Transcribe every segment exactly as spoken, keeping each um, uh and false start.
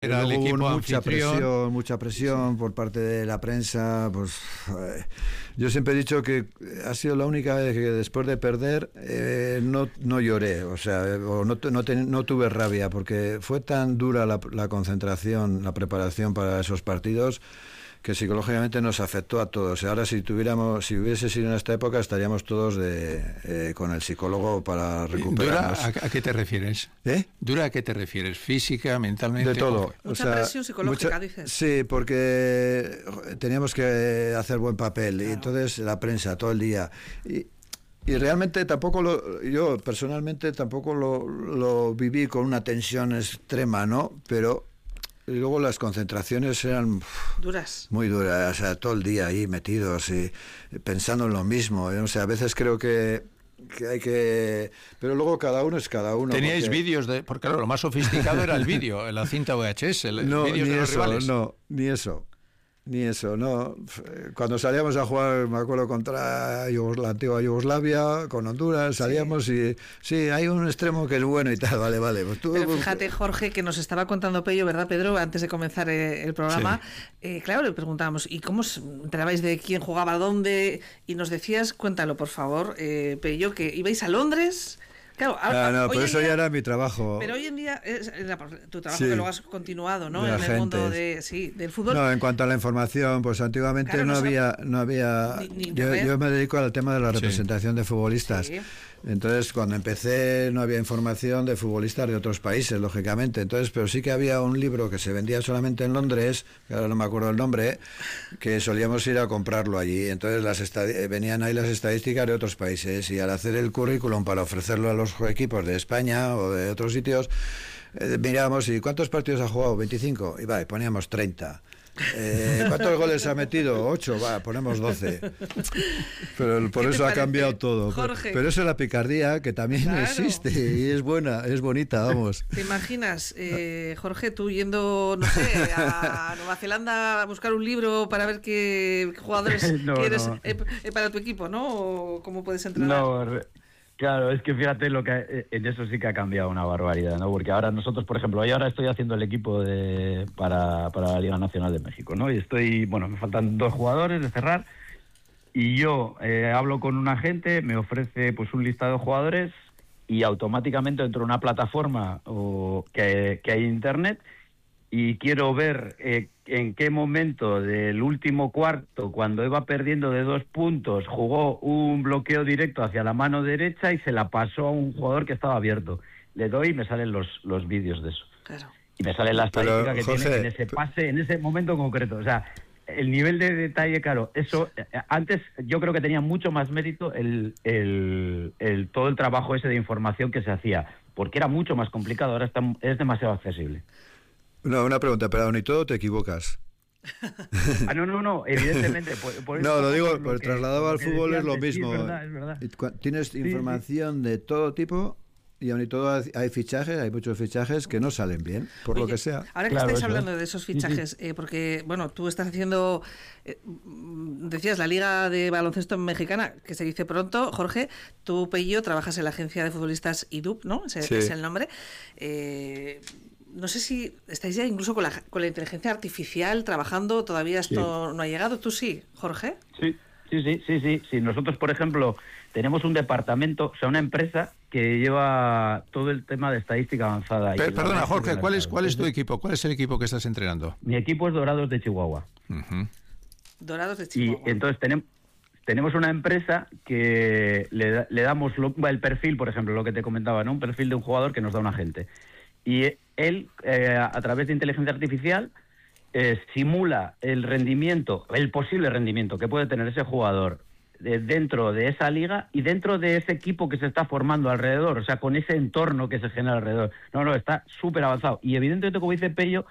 era el equipo hubo mucha anfitrión. presión, mucha presión por parte de la prensa. Pues eh, yo siempre he dicho que ha sido la única vez que después de perder eh, no, no lloré, o sea, o no, no, ten, no tuve rabia, porque fue tan dura la, la concentración, la preparación para esos partidos, que psicológicamente nos afectó a todos. Ahora, si tuviéramos, si hubiese sido en esta época, estaríamos todos de, eh, con el psicólogo para recuperarnos. ¿Dura a, a qué te refieres? ¿Eh? ¿Dura a qué te refieres? ¿Física, mentalmente? De todo. Mucha o sea, presión psicológica, mucha, dices. Sí, porque teníamos que hacer buen papel, claro. Y entonces la prensa todo el día. Y, Y realmente tampoco lo, yo personalmente tampoco lo, lo viví con una tensión extrema, ¿no? Pero y luego las concentraciones eran duras, muy duras, o sea, todo el día ahí metidos y pensando en lo mismo. O sea, a veces creo que, que hay que... Pero luego cada uno es cada uno. ¿Teníais porque... vídeos de...? Porque claro, lo más sofisticado era el vídeo, la cinta V H S, el, no, vídeos ni de los eso, rivales. No, ni eso. Ni eso, no. Cuando salíamos a jugar, me acuerdo, contra Yugosla, la antigua Yugoslavia, con Honduras, salíamos sí. y... Sí, hay un extremo que es bueno y tal, vale, vale. Pues tú, Pero fíjate, Jorge, que nos estaba contando Pello, ¿verdad, Pedro? Antes de comenzar eh, el programa. Sí. Eh, claro, le preguntábamos, ¿y cómo os enterabais de quién jugaba dónde? Y nos decías, cuéntalo, por favor, eh, Pello, que ibais a Londres... Claro, ahora, ah, no, pero eso día, ya era mi trabajo. Pero hoy en día es tu trabajo, sí, que luego has continuado, ¿no? De en el agentes. mundo de, sí, del fútbol. No, en cuanto a la información, pues antiguamente claro, no, no había, no había. Ni, ni yo, yo me dedico al tema de la representación sí. de futbolistas. Sí. Entonces, cuando empecé no había información de futbolistas de otros países, lógicamente. Entonces, pero sí que había un libro que se vendía solamente en Londres, que ahora no me acuerdo el nombre, que solíamos ir a comprarlo allí. Entonces, las estadi- venían ahí las estadísticas de otros países y al hacer el currículum para ofrecerlo a los equipos de España o de otros sitios, eh, mirábamos y ¿cuántos partidos ha jugado? veinticinco. Y va, y poníamos treinta. Eh, ¿Cuántos goles ha metido? ocho, va, ponemos doce. Pero por eso ha cambiado todo. Jorge? Pero eso es la picardía que también claro. existe y es buena, es bonita, vamos. ¿Te imaginas, eh, Jorge, tú yendo, no sé, a Nueva Zelanda a buscar un libro para ver qué jugadores no, quieres no. Eh, para tu equipo, ¿no? ¿O cómo puedes entrenar? No, claro, es que fíjate lo que en eso sí que ha cambiado una barbaridad, ¿no? Porque ahora nosotros, por ejemplo, yo ahora estoy haciendo el equipo de para, para la Liga Nacional de México, ¿no? Y estoy, bueno, me faltan dos jugadores de cerrar y yo eh, hablo con un agente, me ofrece pues un listado de jugadores y automáticamente entro en una plataforma o, que, que hay en internet y quiero ver eh, en qué momento del último cuarto, cuando iba perdiendo de dos puntos, jugó un bloqueo directo hacia la mano derecha y se la pasó a un jugador que estaba abierto. Le doy y me salen los, los vídeos de eso. Claro. Y me sale la estadística Pero, que José, tiene en ese pase, en ese momento concreto. O sea, el nivel de detalle, claro, eso... Antes yo creo que tenía mucho más mérito el, el, el todo el trabajo ese de información que se hacía, porque era mucho más complicado, ahora está, es demasiado accesible. No, una pregunta, perdón, ¿y todo te equivocas? Ah, no, no, no, evidentemente. Por, por no, eso lo digo, lo por que, trasladado al fútbol es lo antes, mismo. Sí, es verdad, es verdad. Tienes sí, información sí. de todo tipo y aún y todo hay fichajes, hay muchos fichajes que no salen bien, por Oye, lo que sea. Ahora que claro, estáis eso, hablando de esos fichajes, eh, porque, bueno, tú estás haciendo, eh, decías, la Liga de Baloncesto Mexicana, que se dice pronto, Jorge, tú, Pello, trabajas en la agencia de futbolistas I D U P, ¿no? Ese sí. es el nombre. Eh... No sé si estáis ya incluso con la, con la inteligencia artificial trabajando, todavía esto sí. no ha llegado. ¿Tú sí, Jorge? Sí, sí, sí, sí, sí, sí. Nosotros, por ejemplo, tenemos un departamento, o sea, una empresa que lleva todo el tema de estadística avanzada. Pero, perdona, Jorge, ¿cuál es, ¿cuál es tu equipo? ¿Cuál es el equipo que estás entrenando? Mi equipo es Dorados de Chihuahua. Uh-huh. Dorados de Chihuahua. Y entonces tenemos... Tenemos una empresa que le, le damos lo, el perfil, por ejemplo, lo que te comentaba, ¿no? Un perfil de un jugador que nos da un agente. Y él, eh, a través de inteligencia artificial, eh, simula el rendimiento, el posible rendimiento que puede tener ese jugador de, dentro de esa liga y dentro de ese equipo que se está formando alrededor, o sea, con ese entorno que se genera alrededor. No, no, está súper avanzado. Y evidentemente, como dice Pello,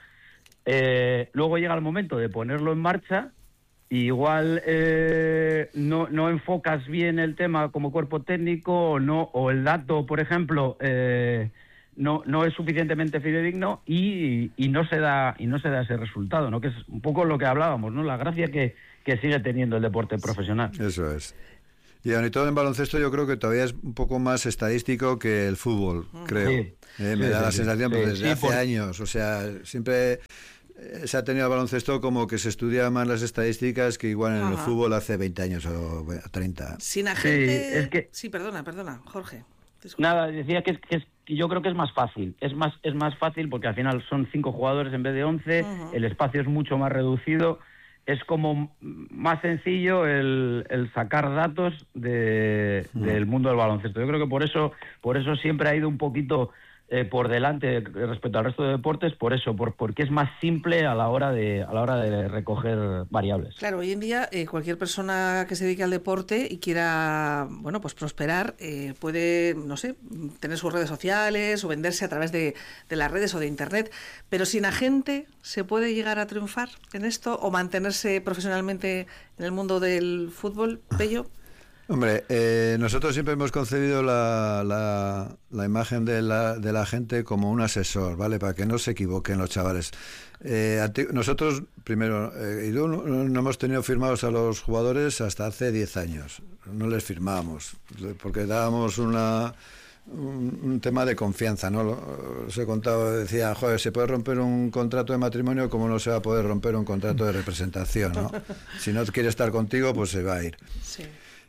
eh, luego llega el momento de ponerlo en marcha y igual eh, no, no enfocas bien el tema como cuerpo técnico o, no, o el dato, por ejemplo... Eh, no no es suficientemente fidedigno y, y no se da y no se da ese resultado, ¿no? Que es un poco lo que hablábamos, ¿no? La gracia que, que sigue teniendo el deporte profesional. Eso es. Y aún y todo en baloncesto yo creo que todavía es un poco más estadístico que el fútbol, creo. Sí. Eh, me sí, da sí, la sensación sí, desde sí, hace por... años, o sea, siempre se ha tenido el baloncesto como que se estudia más las estadísticas que igual en Ajá. el fútbol hace veinte años o treinta. Sin agente... Sí, es que... sí perdona, perdona, Jorge. Nada, decía que, es, que es, yo creo que es más fácil, es más, es más fácil porque al final son cinco jugadores en vez de once, uh-huh. el espacio es mucho más reducido. Es como más sencillo el, el sacar datos de, del mundo del baloncesto. Yo creo que por eso por eso siempre ha ido un poquito eh, por delante respecto al resto de deportes, por eso, por, porque es más simple a la hora de a la hora de recoger variables. Claro, hoy en día eh, cualquier persona que se dedique al deporte y quiera, bueno, pues prosperar, eh, puede, no sé, tener sus redes sociales o venderse a través de, de las redes o de internet, pero sin agente ¿se puede llegar a triunfar en esto o mantenerse profesionalmente en el mundo del fútbol, Pello? Hombre, eh, nosotros siempre hemos concebido la, la, la imagen de la, de la gente como un asesor, ¿vale? Para que no se equivoquen los chavales. Eh, nosotros, primero, eh, no, no hemos tenido firmados a los jugadores hasta hace diez años. No les firmábamos, porque dábamos una... Un, un tema de confianza, ¿no? Os he contado, decía, joder, se puede romper un contrato de matrimonio como no se va a poder romper un contrato de representación, ¿no? Si no quiere estar contigo, pues se va a ir. Sí.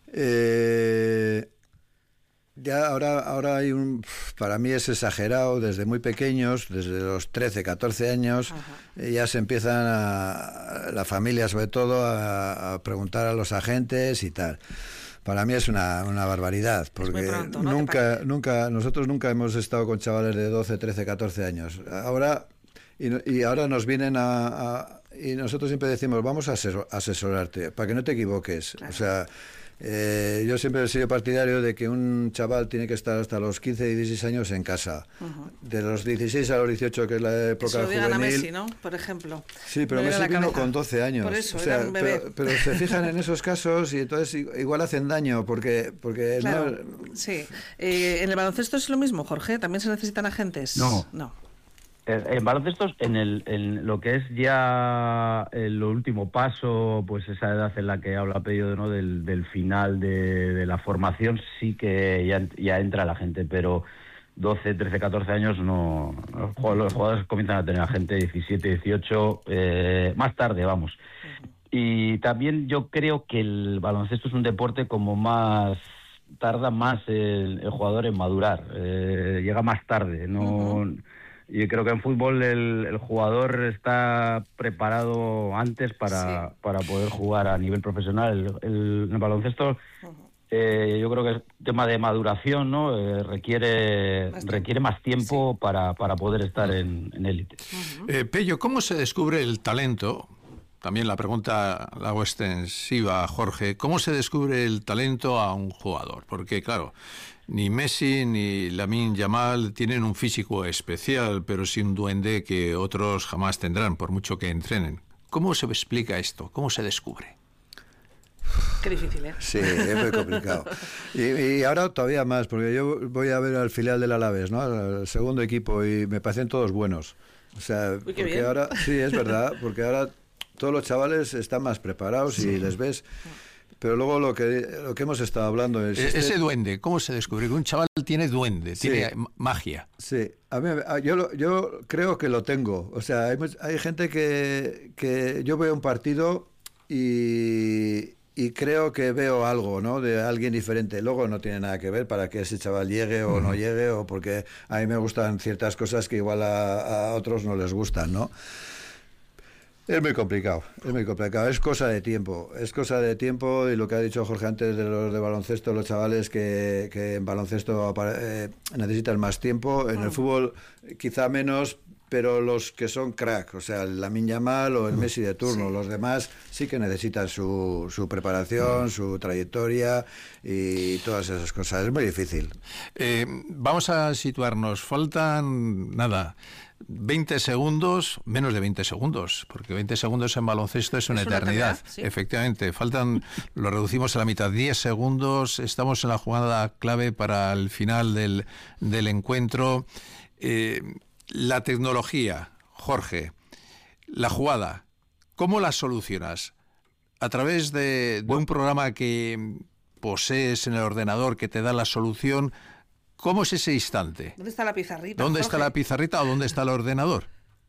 Eh, ya ahora, ahora hay un... Para mí es exagerado, desde muy pequeños, desde los trece, catorce años, eh, ya se empiezan a... La familia, sobre todo, a, a preguntar a los agentes y tal. Para mí es una, una barbaridad, porque pronto, ¿no? nunca, nunca, nosotros nunca hemos estado con chavales de doce, trece, catorce años. Ahora, y, y ahora nos vienen a, a... Y nosotros siempre decimos, vamos a asesor, asesorarte, para que no te equivoques. Claro. O sea, eh, yo siempre he sido partidario de que un chaval tiene que estar hasta los quince y dieciséis años en casa. Uh-huh. De los dieciséis a los dieciocho, que es la época eso juvenil. Eso a Messi, ¿no? Por ejemplo. Sí, pero Messi vino con doce años. Por eso, o sea, era un bebé. Pero, pero se fijan en esos casos y entonces igual hacen daño, porque... porque claro, no... sí. Eh, ¿En el baloncesto es lo mismo, Jorge? ¿También se necesitan agentes? No. No. En baloncesto, en, el, en lo que es ya el último paso, pues esa edad en la que habla Pello, ¿no? del, del final de, de la formación, sí que ya, ya entra la gente, pero doce, trece, catorce años no. Los jugadores comienzan a tener a gente diecisiete, dieciocho, eh, más tarde, vamos. Y también yo creo que el baloncesto es un deporte como más... tarda más el, el jugador en madurar, eh, llega más tarde, no... Uh-huh. Y creo que en fútbol el, el jugador está preparado antes para, sí. para poder jugar a nivel profesional. El, el, el baloncesto, uh-huh. eh, yo creo que es tema de maduración, ¿no? Eh, requiere, más requiere más tiempo sí. para, para poder estar en, en élite. Uh-huh. eh, Pello, ¿cómo se descubre el talento? También la pregunta la hago extensiva a Jorge. ¿Cómo se descubre el talento a un jugador? Porque, claro, ni Messi ni Lamine Yamal tienen un físico especial, pero sí un duende que otros jamás tendrán, por mucho que entrenen. ¿Cómo se explica esto? ¿Cómo se descubre? Qué difícil, ¿eh? Sí, es muy complicado. Y, y ahora todavía más, porque yo voy a ver al filial del Alavés, ¿no? Al segundo equipo, y me parecen todos buenos. O sea, Uy, porque bien. ahora, sí, es verdad, porque ahora todos los chavales están más preparados sí. y les ves... Pero luego lo que lo que hemos estado hablando es... Ese este... duende, ¿cómo se descubre? Que un chaval tiene duende, sí. tiene magia. Sí, a mí, yo, lo, yo creo que lo tengo. O sea, hay, hay gente que, que yo veo un partido y, y creo que veo algo, ¿no? De alguien diferente. Luego no tiene nada que ver para que ese chaval llegue o uh-huh. no llegue, o porque a mí me gustan ciertas cosas que igual a, a otros no les gustan, ¿no? Es muy complicado, es muy complicado, es cosa de tiempo, es cosa de tiempo y lo que ha dicho Jorge antes de los de baloncesto, los chavales que, que en baloncesto eh, necesitan más tiempo, en el fútbol quizá menos, pero los que son crack, o sea, el Lamine Yamal o el Messi de turno, sí. los demás sí que necesitan su, su preparación, su trayectoria y todas esas cosas, es muy difícil. Eh, vamos a situarnos, faltan nada... veinte segundos, menos de veinte segundos, porque veinte segundos en baloncesto es una, es una eternidad. eternidad ¿sí? Efectivamente, faltan, lo reducimos a la mitad, diez segundos, estamos en la jugada clave para el final del, del encuentro. Eh, la tecnología, Jorge, la jugada, ¿cómo la solucionas? A través de, de un programa que posees en el ordenador que te da la solución. ¿Cómo es ese instante? ¿Dónde está la pizarrita? ¿Dónde Jorge? está la pizarrita o dónde está el ordenador?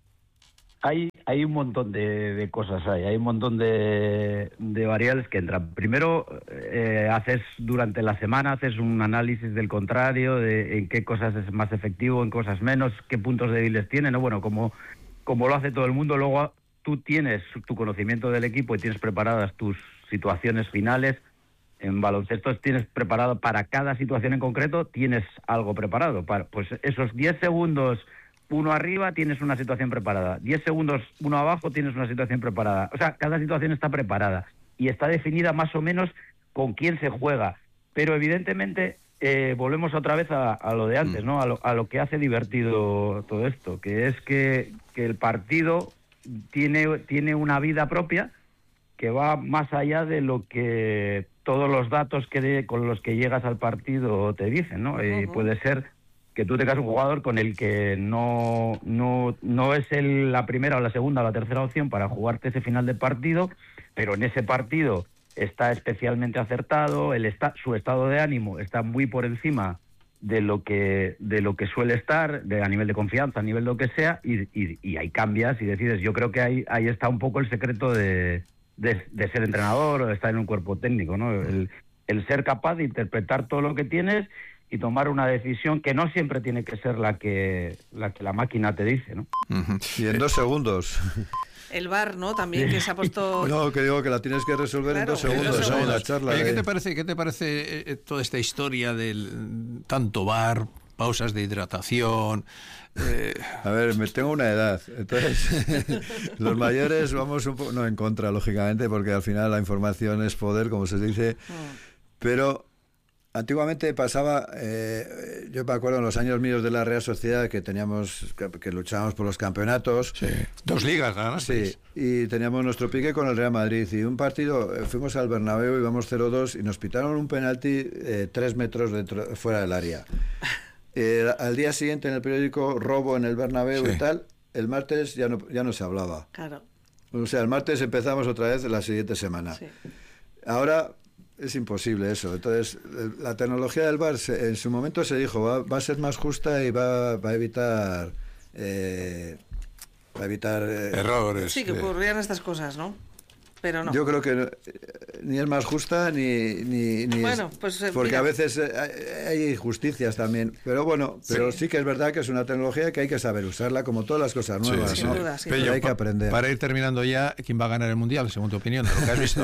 Hay, hay un montón de, de cosas, hay, hay un montón de, de variables que entran. Primero, eh, haces durante la semana, haces un análisis del contrario, de en qué cosas es más efectivo, en cosas menos, qué puntos débiles tiene, ¿no? Bueno, como, como lo hace todo el mundo, luego tú tienes tu conocimiento del equipo y tienes preparadas tus situaciones finales. En baloncesto tienes preparado para cada situación en concreto, tienes algo preparado. Para, pues esos diez segundos... uno arriba, tienes una situación preparada. diez segundos, uno abajo, tienes una situación preparada. O sea, cada situación está preparada y está definida más o menos con quién se juega. Pero evidentemente eh, volvemos otra vez a, a lo de antes, ¿no? A lo, a lo que hace divertido todo esto, que es que, que el partido tiene, tiene una vida propia que va más allá de lo que todos los datos que de, con los que llegas al partido te dicen, ¿no? Uh-huh. Eh, puede ser que tú tengas un jugador con el que no no no es el, la primera o la segunda o la tercera opción para jugarte ese final de partido, pero en ese partido está especialmente acertado, el está, su estado de ánimo está muy por encima de lo que de lo que suele estar, de, a nivel de confianza, a nivel de lo que sea, y, y, y ahí cambias y decides. Yo creo que ahí ahí está un poco el secreto de, de, de ser entrenador o de estar en un cuerpo técnico, ¿no? El, el ser capaz de interpretar todo lo que tienes y tomar una decisión que no siempre tiene que ser la que la que la máquina te dice, ¿no? Uh-huh. Y en dos segundos. El V A R, ¿no? También, que se ha puesto... No, que digo que la tienes que resolver claro, en dos segundos, dos segundos. La charla. Oye, ¿qué te parece, qué te parece eh, toda esta historia del tanto V A R, pausas de hidratación? Eh... A ver, me tengo una edad, entonces los mayores vamos un poco, no en contra, lógicamente, porque al final la información es poder, como se dice, pero... Antiguamente pasaba, eh, yo me acuerdo en los años míos de la Real Sociedad que teníamos, que, que luchábamos por los campeonatos. Sí. Dos ligas, ¿no? Sí, y teníamos nuestro pique con el Real Madrid. Y un partido, eh, fuimos al Bernabéu, íbamos cero dos y nos pitaron un penalti eh, tres metros dentro, fuera del área. Eh, al día siguiente en el periódico, robo en el Bernabéu sí. y tal, el martes ya no, ya no se hablaba. Claro. O sea, el martes empezamos otra vez la siguiente semana. Sí. Ahora... Es imposible eso. Entonces, la tecnología del V A R se, en su momento se dijo va, va a ser más justa y va, va a evitar eh, va a evitar eh, errores. Sí, que ocurrían eh. estas cosas, ¿no? Pero no. Yo creo que no, ni es más justa ni, ni, ni bueno, es, pues, eh, porque mira. a veces hay, hay injusticias también, pero bueno, pero sí. sí que es verdad que es una tecnología que hay que saber usarla como todas las cosas nuevas, sí, ¿no? Sin duda, sí. Pero hay que aprender. Para ir terminando ya, ¿quién va a ganar el mundial, según tu opinión, de lo que has visto?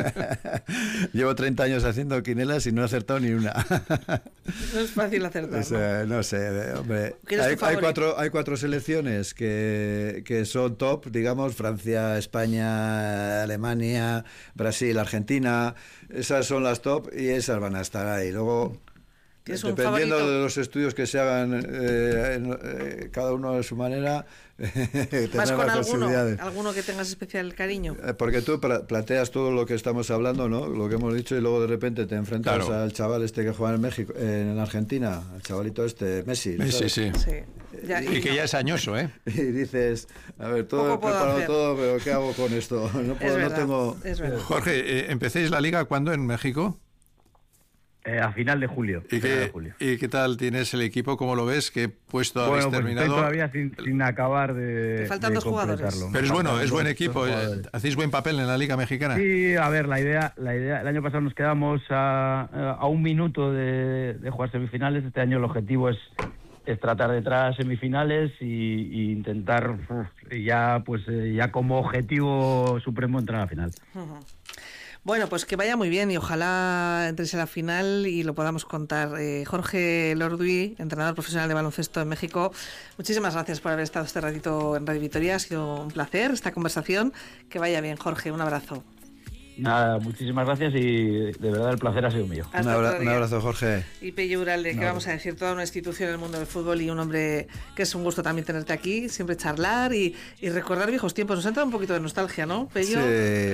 Llevo treinta años haciendo quinelas y no he acertado ni una. No es fácil acertar. O sea, no sé, hombre. Hay, hay cuatro hay cuatro selecciones que, que son top, digamos, Francia, España, Alemania, Alemania, Brasil, Argentina, esas son las top y esas van a estar ahí. Luego, dependiendo favorito? de los estudios que se hagan, eh, eh, cada uno de su manera, ¿vas con alguno, alguno que tengas especial cariño? Porque tú planteas todo lo que estamos hablando, ¿no? Lo que hemos dicho, y luego de repente te enfrentas claro. al chaval este que juega en México, en Argentina, al chavalito este, Messi. Messi, sí. sí. Ya, y, y que no. ya es añoso, ¿eh? Y dices, a ver, todo he preparado hacer. todo, pero ¿qué hago con esto? No, puedo, verdad, no tengo... Jorge, eh, ¿empecéis la liga cuándo en México? Eh, a final de julio. ¿Y qué, de julio. ¿Y qué tal tienes el equipo? ¿Cómo lo ves? ¿Qué puesto bueno, habéis pues terminado? Estoy todavía sin, sin acabar de. Te faltan de dos jugadores. Pero es bueno, es buen equipo. ¿Hacéis buen papel en la Liga Mexicana? Sí, a ver, la idea, la idea. El año pasado nos quedamos a, a un minuto de, de jugar semifinales. Este año el objetivo es, es tratar de entrar a semifinales y, y intentar uf, ya, pues, ya como objetivo supremo entrar a la final. Uh-huh. Bueno, pues que vaya muy bien y ojalá entres a la final y lo podamos contar. Eh, Jorge Lorduy, entrenador profesional de baloncesto en México, muchísimas gracias por haber estado este ratito en Radio Vitoria. Ha sido un placer esta conversación. Que vaya bien, Jorge. Un abrazo. Nada, muchísimas gracias y de verdad el placer ha sido mío. Un, abra- un abrazo, Jorge. Y Pello Uralde, que no. vamos a decir, toda una institución en el mundo del fútbol y un hombre que es un gusto también tenerte aquí, siempre charlar y, y recordar viejos tiempos. Nos ha entrado un poquito de nostalgia, ¿no, Pello? Sí.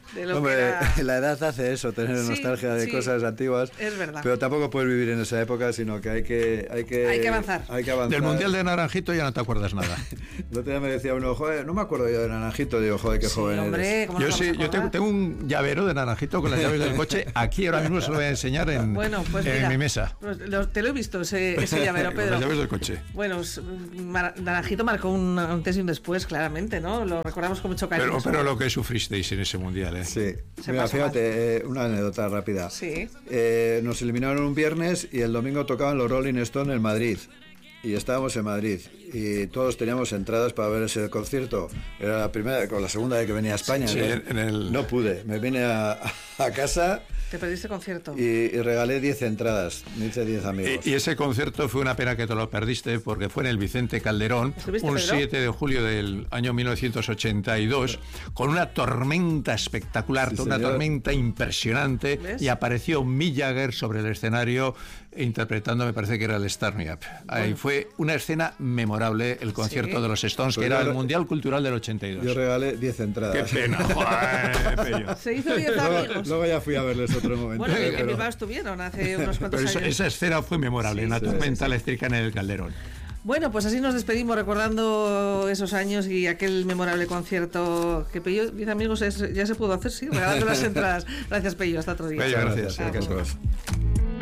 de lo Hombre, que era... la edad hace eso, tener sí, nostalgia de sí, cosas antiguas. Es verdad. Pero tampoco puedes vivir en esa época, sino que hay que... Hay que, hay que avanzar. Hay que avanzar. Del Mundial de Naranjito ya no te acuerdas nada. El otro día me decía uno, joder, no me acuerdo yo de Naranjito. Digo, joder, qué sí, joven hombre, eres. Yo sí, yo tengo, tengo un llavero de Naranjito con las llaves del coche. Aquí ahora mismo se lo voy a enseñar en, bueno, pues en mira, mi mesa. Pues lo, te lo he visto, ese, ese llavero, Pedro. Con las llaves del coche. Bueno, Mar, Naranjito marcó un antes y un después, claramente, ¿no? Lo recordamos con mucho cariño. Pero, pero lo que sufristeis en ese Mundial, ¿eh? Sí. Se Mira, fíjate, eh, una anécdota rápida. Sí. Eh, nos eliminaron un viernes y el domingo tocaban los Rolling Stones en Madrid. Y estábamos en Madrid y todos teníamos entradas para ver ese concierto. Era la primera, con la segunda vez que venía a España. Sí, ¿no? en el... no pude, me vine a, a casa. Te perdiste concierto. Y, y regalé diez entradas, me hice diez amigos. Y, y ese concierto fue una pena que te lo perdiste porque fue en el Vicente Calderón, un Pedro? siete de julio del año mil novecientos ochenta y dos, con una tormenta espectacular, sí, una señor. tormenta impresionante, ¿ves? Y apareció Mick Jagger sobre el escenario interpretando, me parece que era el Start Me Up. Ahí bueno. Fue una escena memorable, el concierto ¿sí? de los Stones, pues que era el Mundial Cultural del ochenta y dos. Yo regalé diez entradas. Qué pena, joder, Pello. Se hizo diez amigos. Luego, luego ya fui a verles otro momento. Bueno, pero... en Bilbao estuvieron hace unos cuantos pero años. Esa, esa escena fue memorable, sí, en la sí, tormenta sí. eléctrica en el Calderón. Bueno, pues así nos despedimos recordando esos años y aquel memorable concierto que Pello, diez amigos, es, ya se pudo hacer, sí, regalando las entradas. Gracias, Pello, hasta otro día. Pello, gracias. gracias.